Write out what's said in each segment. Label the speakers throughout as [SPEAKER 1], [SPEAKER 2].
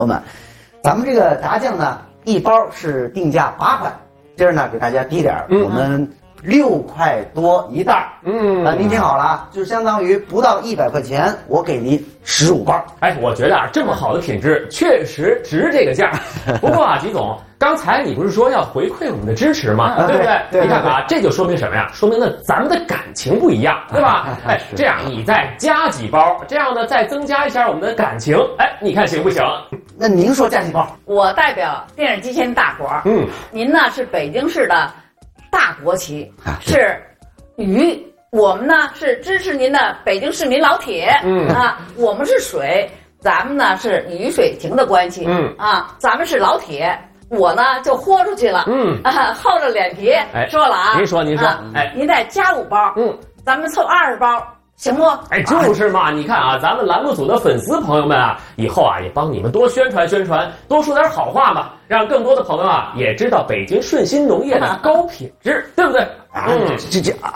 [SPEAKER 1] 友们，咱们这个炸酱呢，一包是定价8块，今儿呢给大家低点儿，我们6块多一袋儿。您听好了啊，就相当于不到100块钱，我给您15包。
[SPEAKER 2] 哎，我觉得啊，这么好的品质确实值这个价。不过啊，吉总，刚才你不是说要回馈我们的支持吗？对不对？
[SPEAKER 1] 对，
[SPEAKER 2] 你看啊，这就说明什么呀？说明呢咱们的感情不一样，对吧？哎，这样你再加几包，这样呢再增加一下我们的感情。哎，你看行不行？
[SPEAKER 1] 那您说加几包？
[SPEAKER 3] 我代表电视机前大伙儿，您呢是北京市的大国旗，是鱼。我们呢是支持您的北京市民老铁，我们是水，咱们呢是雨水情的关系，咱们是老铁，我呢就豁出去了，厚着脸皮说了啊，
[SPEAKER 2] 您说，
[SPEAKER 3] 您再加5包，咱们凑20包。行不？
[SPEAKER 2] 哎，就是嘛！你看啊，咱们栏目组的粉丝朋友们啊，以后啊也帮你们多宣传宣传，多说点好话嘛，让更多的朋友啊也知道北京顺心农业的高品质，对不对？
[SPEAKER 1] 这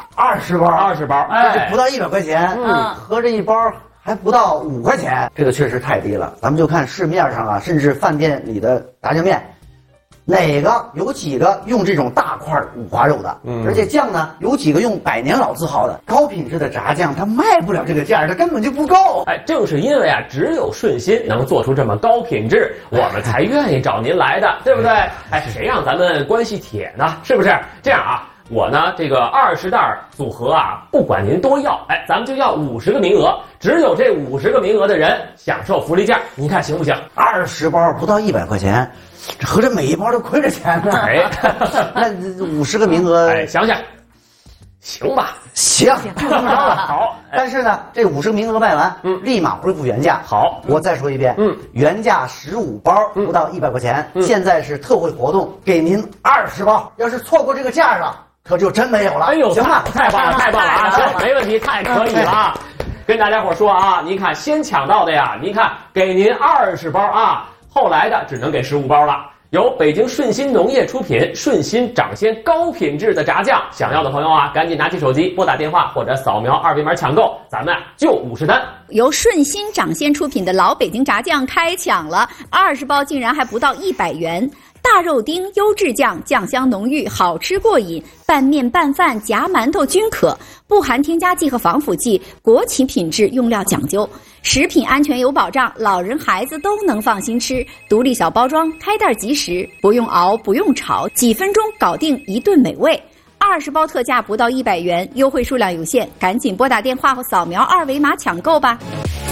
[SPEAKER 1] 20包
[SPEAKER 2] ，20包，哎，
[SPEAKER 1] 这不到100块钱，合着一包还不到5块钱，这个确实太低了。咱们就看市面上啊，甚至饭店里的炸酱面。有几个用这种大块五花肉的，而且酱呢有几个用100年老字号的高品质的炸酱，它卖不了这个价，它根本就不够。
[SPEAKER 2] 哎，正是因为啊，只有顺心能做出这么高品质，我们才愿意找您来的，对不对？哎，谁让咱们关系铁呢？是不是？这样啊，我呢这个20袋组合啊，不管您多要，哎，咱们就要50个名额，只有这50个名额的人享受福利价，您看行不行
[SPEAKER 1] ？20包不到100块钱。这合着每一包都亏着钱呢。
[SPEAKER 2] 哎，
[SPEAKER 1] 那50个名额，
[SPEAKER 2] 哎，想想，行吧？
[SPEAKER 1] 行，好。但是呢，这50个名额卖完，立马恢复原价。
[SPEAKER 2] 好，
[SPEAKER 1] 我再说一遍，原价15包不到100块钱，现在是特惠活动，给您20包。要是错过这个价了，可就真没有了。
[SPEAKER 2] 哎呦，
[SPEAKER 1] 行吧，
[SPEAKER 2] 太棒了，太棒了啊！行，没问题，太可以了啊！跟大家伙说啊，您看先抢到的呀，您看给您20包啊。后来的只能给15包了。由北京顺心农业出品，顺心掌鲜高品质的炸酱，想要的朋友啊，赶紧拿起手机拨打电话或者扫描2维码抢购，咱们就50单。
[SPEAKER 4] 由顺心掌鲜出品的老北京炸酱开抢了，20包竟然还不到100元。大肉丁优质酱，酱香浓郁，好吃过瘾，拌面拌饭夹馒头均可，不含添加剂和防腐剂，国企品质，用料讲究，食品安全有保障，老人孩子都能放心吃。独立小包装，开袋即食，不用熬，不用炒，几分钟搞定一顿美味。20包特价不到100元，优惠数量有限，赶紧拨打电话或扫描2维码抢购吧。